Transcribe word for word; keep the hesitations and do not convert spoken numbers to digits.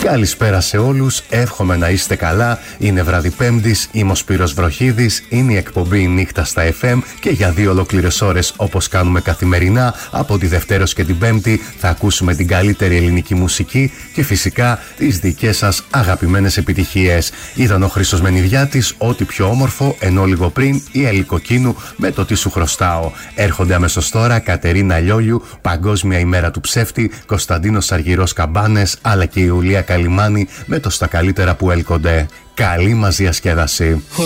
Καλησπέρα σε όλους, εύχομαι να είστε καλά. Είναι βράδυ Πέμπτης, είμαι ο Σπύρος Βροχίδης, είναι η εκπομπή Νύχτα στα εφ εμ και για δύο ολόκληρες ώρες, όπως κάνουμε καθημερινά, από τη Δευτέρα και την Πέμπτη, θα ακούσουμε την καλύτερη ελληνική μουσική και φυσικά τις δικές σας αγαπημένες επιτυχίες. Ήταν ο Χρήστος Μενιδιάτης, ό,τι πιο όμορφο, ενώ λίγο πριν η Έλλη Κοκκίνου με το τι σου χρωστάω. Έρχονται αμέσως τώρα Κατερίνα Λιόλιου, Παγκόσμια ημέρα του ψεύτη, Κωνσταντίνος Αργυρός Καμπάνες, αλλά και η Ιουλία Καλιμάνη με το στα καλύτερα που έλκονται. Καλή μας διασκέδαση.